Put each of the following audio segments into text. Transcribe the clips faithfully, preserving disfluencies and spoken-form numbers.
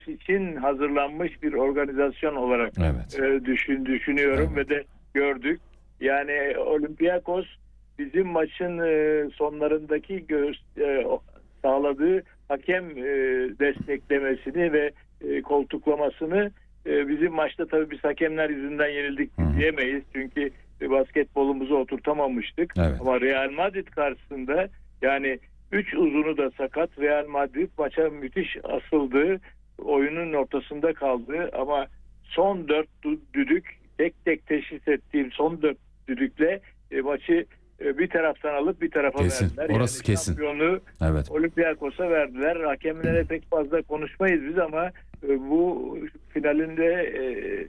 için hazırlanmış bir organizasyon olarak Evet. e, düşün düşünüyorum Evet. ve de gördük. Yani Olympiakos bizim maçın e, sonlarındaki gö- e, sağladığı hakem e, desteklemesini ve e, koltuklamasını e, bizim maçta tabii biz hakemler yüzünden yenildik Hı hı. diyemeyiz. Çünkü e, basketbolumuzu oturtamamıştık. Evet. Ama Real Madrid karşısında yani üç uzunu da sakat Real Madrid maça müthiş asıldı. Oyunun ortasında kaldı ama son dört düdük tek tek teşhis ettiğim son dört düdükle e, maçı e, bir taraftan alıp bir tarafa Kesin. verdiler. Orası yani kesin. şampiyonluğu Evet. Olympiakos'a verdiler. Hakemlere pek fazla konuşmayız biz ama e, bu finalinde e,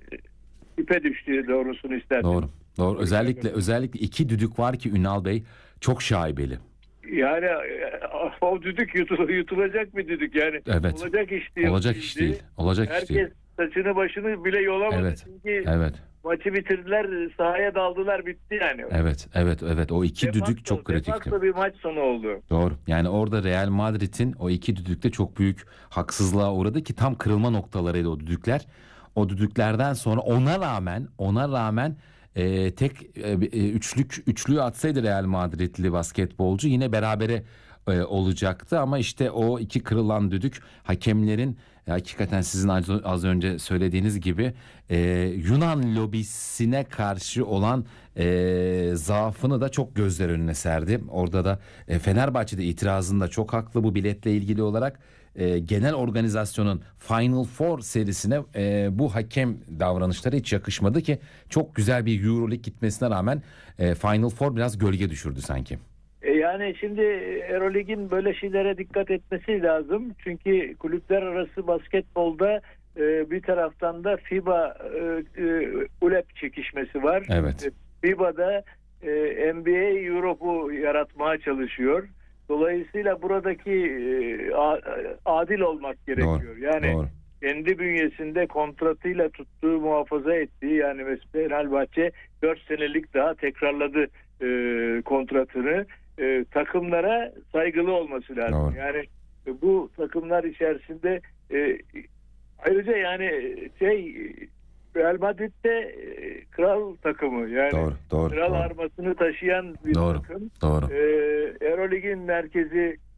ipe düştü doğrusunu isterdim. Doğru. Doğru. Özellikle özellikle iki düdük var ki Ünal Bey çok şaibeli. Yani e, o düdük yutul, yutulacak bir düdük yani. Evet. Olacak iş değil. Olacak iş değil. Olacak iş değil. Herkes saçını başını bile yolamadı Evet. çünkü Evet. maçı bitirdiler, sahaya daldılar, bitti yani. Evet. Evet. Evet. O iki Defakto, düdük çok kritikti. defakto bir maç sonu oldu. Doğru. Yani orada Real Madrid'in o iki düdükte çok büyük haksızlığa uğradı ki tam kırılma noktalarıydı o düdükler. O düdüklerden sonra ona rağmen ona rağmen e, tek e, e, üçlük üçlüyü atsaydı Real Madridli basketbolcu yine berabere e, olacaktı ama işte o iki kırılan düdük hakemlerin e, hakikaten sizin az, az önce söylediğiniz gibi e, Yunan lobisine karşı olan e, zaafını da çok gözler önüne serdi. Orada da e, Fenerbahçe'de itirazında çok haklı bu biletle ilgili olarak e, genel organizasyonun Final Four serisine e, bu hakem davranışları hiç yakışmadı ki çok güzel bir Euroleague gitmesine rağmen e, Final Four biraz gölge düşürdü sanki. E yani şimdi Euroleague'in böyle şeylere dikkat etmesi lazım. Çünkü kulüpler arası basketbolda e, bir taraftan da FIBA e, e, U L E P çekişmesi var. Evet. E, FIBA'da e, N B A Europe'u yaratmaya çalışıyor. Dolayısıyla buradaki e, a, adil olmak gerekiyor. Doğru, Yani doğru. kendi bünyesinde kontratıyla tuttuğu, muhafaza ettiği yani mesela Fenerbahçe dört senelik daha tekrarladı e, kontratını. E, takımlara saygılı olması lazım. Doğru. Yani e, bu takımlar içerisinde e, ayrıca yani şey Real Madrid'de e, kral takımı yani Doğru, doğru, kral doğru. armasını taşıyan bir Doğru, takım. doğru. E, Euroleague'in merkezi